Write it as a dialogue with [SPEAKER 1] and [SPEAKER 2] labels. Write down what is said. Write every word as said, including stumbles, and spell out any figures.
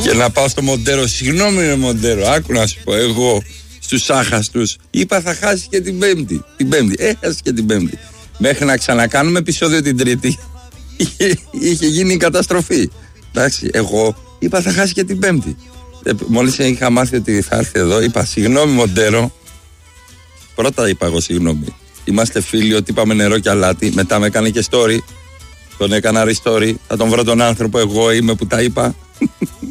[SPEAKER 1] Και να πάω στο Μοντέρο. Συγγνώμη, ρε Μοντέρο, άκου να σου πω. Εγώ στους άχαστους είπα θα χάσει και την Πέμπτη. Την Πέμπτη, έχασε και την Πέμπτη. Μέχρι να ξανακάνουμε επεισόδιο την Τρίτη, είχε, είχε γίνει η καταστροφή. Εντάξει, εγώ είπα θα χάσει και την Πέμπτη. Ε, μόλις είχα μάθει ότι θα έρθει εδώ, είπα συγγνώμη Μοντέρο. Πρώτα είπα εγώ συγγνώμη. Είμαστε φίλοι, ότι είπαμε νερό και αλάτι. Μετά με έκανε και story. Τον έκανα re-story. Θα τον βρω τον άνθρωπο, εγώ είμαι που τα είπα.